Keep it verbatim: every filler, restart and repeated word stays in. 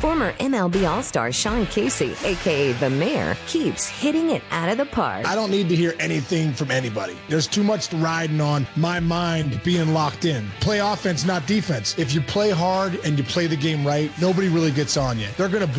Former M L B All-Star Sean Casey, a k a. The Mayor, keeps hitting it out of the park. I don't need to hear anything from anybody. There's too much riding on my mind being locked in. Play offense, not defense. If you play hard and you play the game right, nobody really gets on you. They're going to